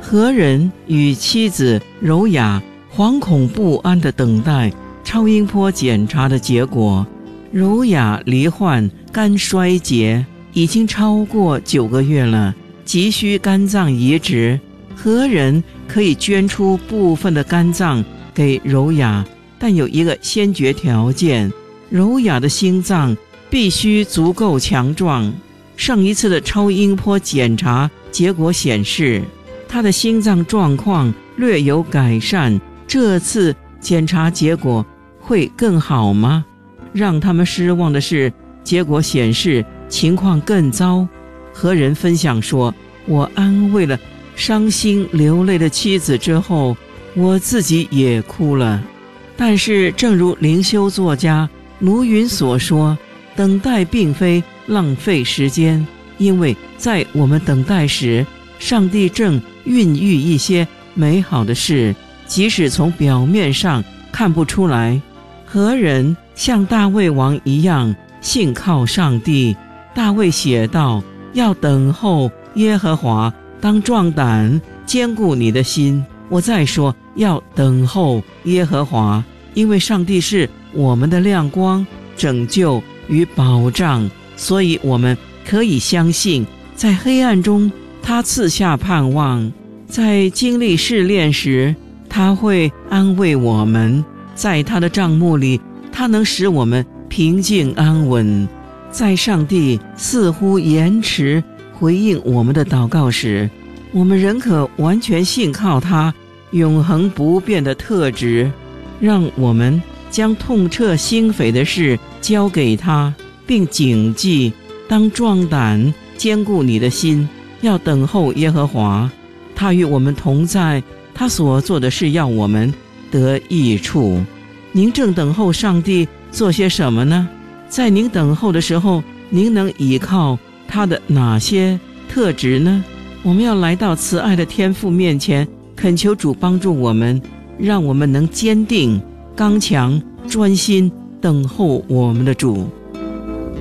何人与妻子柔雅惶恐不安地等待超音波检查的结果。柔雅罹患肝衰竭，已经超过9个月了，急需肝脏移植。何人可以捐出部分的肝脏给柔雅？但有一个先决条件，柔雅的心脏必须足够强壮。上一次的超音波检查结果显示，她的心脏状况略有改善，这次检查结果会更好吗？让他们失望的是，结果显示情况更糟。何人分享说，我安慰了伤心流泪的妻子之后，我自己也哭了。但是正如灵修作家卢云所说，等待并非浪费时间，因为在我们等待时，上帝正孕育一些美好的事，即使从表面上看不出来。何人像大卫王一样信靠上帝？大卫写道，要等候耶和华，当壮胆，坚固你的心。我再说，要等候耶和华，因为上帝是我们的亮光、拯救与保障，所以我们可以相信，在黑暗中他赐下盼望，在经历试炼时他会安慰我们，在他的帐幕里他能使我们平静安稳。在上帝似乎延迟回应我们的祷告时，我们仍可完全信靠他永恒不变的特质。让我们将痛彻心扉的事交给他，并谨记，当壮胆，坚固你的心，要等候耶和华。他与我们同在，他所做的事要我们得益处。您正等候上帝做些什么呢？在您等候的时候，您能依靠他的哪些特质呢？我们要来到慈爱的天父面前，恳求主帮助我们，让我们能坚定、刚强、专心等候我们的主。